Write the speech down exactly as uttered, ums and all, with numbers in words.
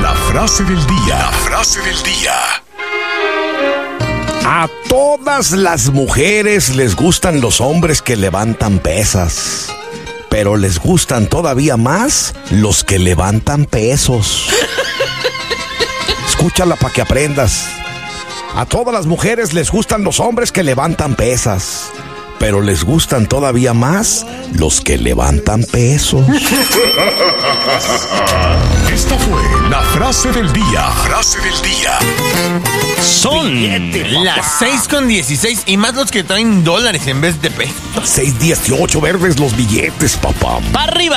La frase del día. La frase del día. A todas las mujeres les gustan los hombres que levantan pesas, pero les gustan todavía más los que levantan pesos. Escúchala para que aprendas. A todas las mujeres les gustan los hombres que levantan pesas, pero les gustan todavía más los que levantan pesos. Esta fue la frase del día. Frase del día. Son Billete, papá. las seis con dieciséis y más los que traen dólares en vez de pesos. seis dieciocho verdes los billetes, papá. ¡Para arriba!